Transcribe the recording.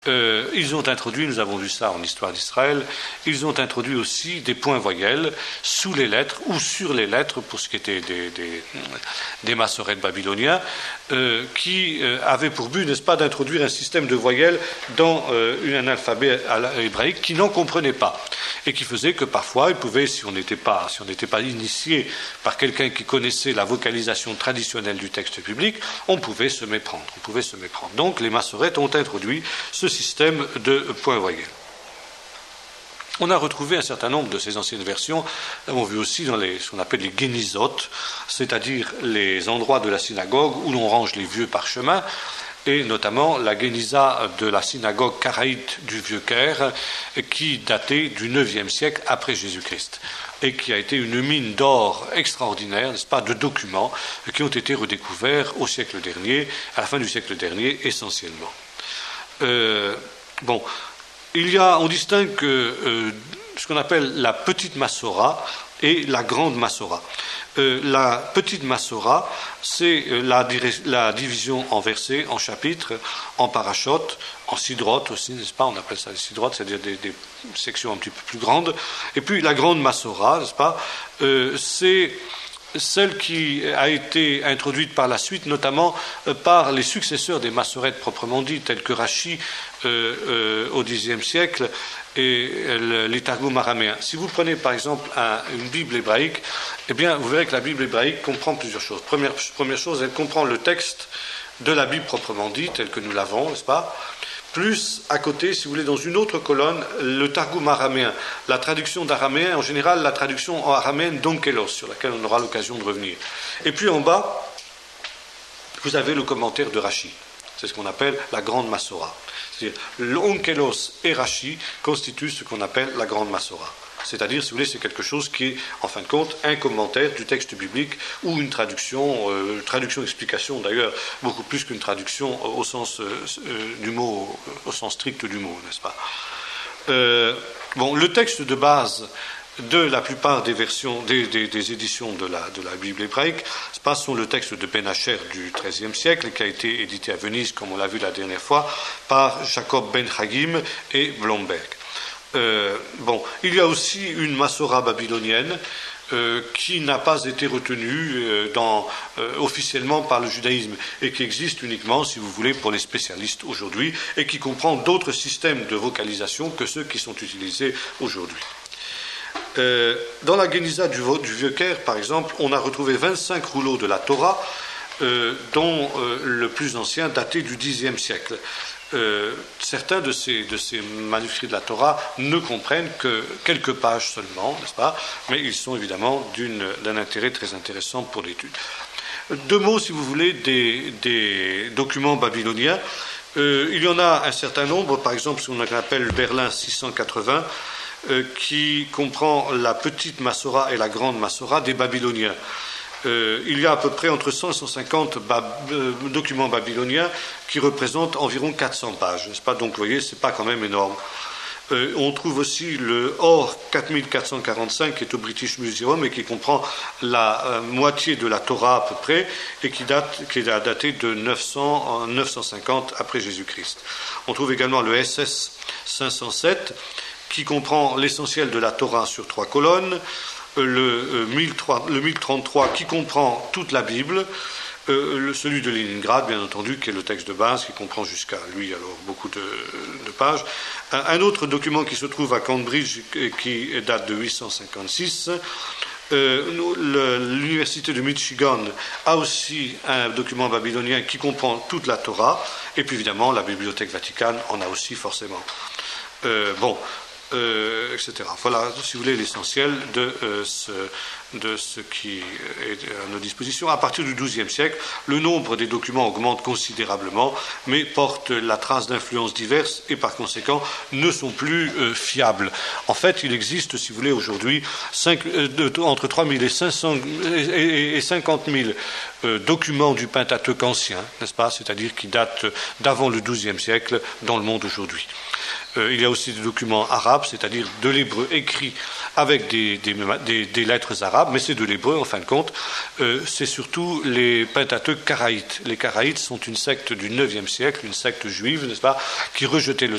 Ils ont introduit, nous avons vu ça en histoire d'Israël, ils ont introduit aussi des points voyelles sous les lettres ou sur les lettres pour ce qui était des massorètes babyloniens, qui avaient pour but, n'est-ce pas, d'introduire un système de voyelles dans un alphabet hébraïque qui n'en comprenait pas et qui faisait que parfois il pouvait, si on n'était pas initié par quelqu'un qui connaissait la vocalisation traditionnelle du texte biblique, on pouvait se méprendre. Donc les massorètes ont introduit ce système de points voyelles. On a retrouvé un certain nombre de ces anciennes versions, on a vu aussi dans ce qu'on appelle les génisotes, c'est-à-dire les endroits de la synagogue où l'on range les vieux parchemins, et notamment la génisa de la synagogue karaïte du Vieux-Caire, qui datait du IXe siècle après Jésus-Christ, et qui a été une mine d'or extraordinaire, n'est-ce pas, de documents qui ont été redécouverts au siècle dernier, à la fin du siècle dernier essentiellement. On distingue ce qu'on appelle la petite Massora et la grande Massora. La petite Massora, c'est la division en versets, en chapitres, en parachutes, en sidrotes aussi, n'est-ce pas? On appelle ça des sidrotes, c'est-à-dire des sections un petit peu plus grandes. Et puis la grande Massora, n'est-ce pas? C'est celle qui a été introduite par la suite, notamment par les successeurs des massorètes proprement dit, tels que Rachi au Xe siècle et les Targum araméens. Si vous prenez par exemple une Bible hébraïque, eh bien vous verrez que la Bible hébraïque comprend plusieurs choses. Première chose, elle comprend le texte de la Bible proprement dit, tel que nous l'avons, n'est-ce pas? Plus à côté, si vous voulez, dans une autre colonne, le Targum araméen. La traduction d'araméen, en général, la traduction en araméen d'Onkelos, sur laquelle on aura l'occasion de revenir. Et puis en bas, vous avez le commentaire de Rachi. C'est ce qu'on appelle la grande Massora. C'est-à-dire, l'Onkelos et Rachi constituent ce qu'on appelle la grande Massora. C'est-à-dire, si vous voulez, c'est quelque chose qui est, en fin de compte, un commentaire du texte biblique ou une traduction-explication, d'ailleurs, beaucoup plus qu'une traduction au sens du mot, au sens strict du mot, n'est-ce pas? Le texte de base de la plupart des versions, des éditions de la Bible hébraïque, sont le texte de Ben Asher du XIIIe siècle, qui a été édité à Venise, comme on l'a vu la dernière fois, par Jacob Ben Hagim et Blomberg. Il y a aussi une Massora babylonienne qui n'a pas été retenue officiellement par le judaïsme et qui existe uniquement, si vous voulez, pour les spécialistes aujourd'hui et qui comprend d'autres systèmes de vocalisation que ceux qui sont utilisés aujourd'hui. Dans la Génisa du Vieux-Caire, par exemple, on a retrouvé 25 rouleaux de la Torah, dont le plus ancien daté du Xe siècle. Certains de ces manuscrits de la Torah ne comprennent que quelques pages seulement, n'est-ce pas? Mais ils sont évidemment d'un intérêt très intéressant pour l'étude. Deux mots, si vous voulez, des documents babyloniens. Il y en a un certain nombre, par exemple, ce qu'on appelle le Berlin 680, qui comprend la petite Massora et la grande Massora des Babyloniens. Il y a à peu près entre 100 et 150 documents babyloniens qui représentent environ 400 pages, n'est-ce pas? Donc, vous voyez, c'est pas quand même énorme. On trouve aussi le Or 4445 qui est au British Museum et qui comprend la moitié de la Torah à peu près et qui est daté de 950 après Jésus-Christ. On trouve également le SS 507 qui comprend l'essentiel de la Torah sur 3 colonnes, le 1033 qui comprend toute la Bible, celui de Leningrad, bien entendu, qui est le texte de base, qui comprend jusqu'à lui alors beaucoup de pages. Un autre document qui se trouve à Cambridge, qui date de 856. L'université de Michigan a aussi un document babylonien qui comprend toute la Torah, et puis évidemment la Bibliothèque Vaticane en a aussi forcément. Etc. Voilà, si vous voulez, l'essentiel de ce qui est à nos dispositions. À partir du XIIe siècle, le nombre des documents augmente considérablement, mais portent la trace d'influences diverses et par conséquent ne sont plus fiables. En fait, il existe, si vous voulez, aujourd'hui entre 3 000 et 50 000 documents du Pentateuque ancien, n'est-ce pas? C'est-à-dire qui datent d'avant le XIIe siècle dans le monde aujourd'hui. Il y a aussi des documents arabes, c'est-à-dire de l'hébreu écrit avec des lettres arabes, mais c'est de l'hébreu en fin de compte. C'est surtout les Pentateuques karaïtes. Les karaïtes sont une secte du IXe siècle, une secte juive, n'est-ce pas, qui rejetait le